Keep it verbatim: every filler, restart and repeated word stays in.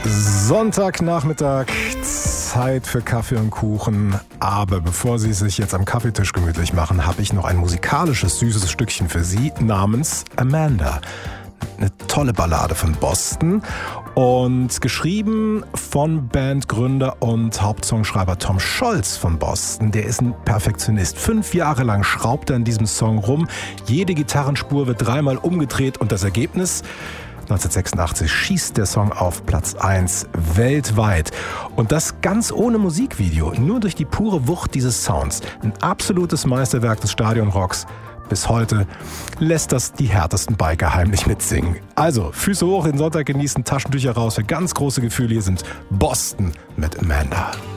Sonntagnachmittag, Zeit für Kaffee und Kuchen. Aber bevor Sie sich jetzt am Kaffeetisch gemütlich machen, habe ich noch ein musikalisches, süßes Stückchen für Sie namens Amanda. Eine tolle Ballade von Boston und geschrieben von Bandgründer und Hauptsongschreiber Tom Scholz von Boston. Der ist ein Perfektionist. Fünf Jahre lang schraubt er an diesem Song rum. Jede Gitarrenspur wird dreimal umgedreht und das Ergebnis? neunzehnhundertsechsundachtzig schießt der Song auf Platz eins weltweit. Und das ganz ohne Musikvideo, nur durch die pure Wucht dieses Sounds. Ein absolutes Meisterwerk des Stadionrocks. Bis heute lässt das die härtesten Biker heimlich mitsingen. Also, Füße hoch, den Sonntag genießen, Taschentücher raus für ganz große Gefühle. Hier sind Boston mit Amanda.